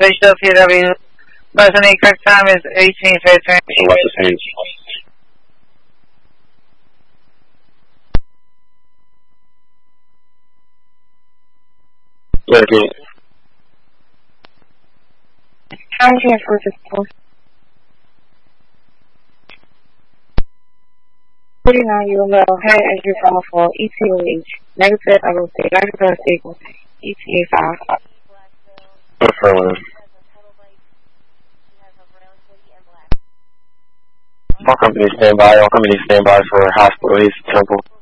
Bishop PW. Boston correct time is 18:15. So what's the same? Working. County Transport System. 49 UML, head entry file for ETOH, negative I will say, negative equals ETA 5. Affirmative. All companies stand by for Hospital East Temple.